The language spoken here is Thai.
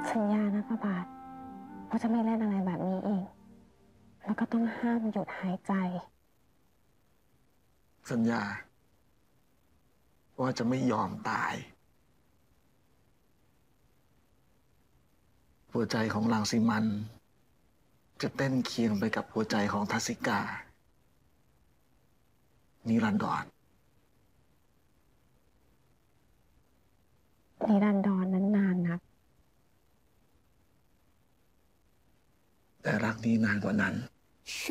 สัญญานะพระบาทว่าจะไม่เล่นอะไรแบบนี้อีกแล้วก็ต้องห้ามหยุดหายใจสัญญาว่าจะไม่ยอมตาย หัวใจของรังสิมันจะเต้นเคียงไปกับหัวใจของทัศิกานิรันดรนิรันดรนั้นนานนักแต่รักนี้นานกว่านั้น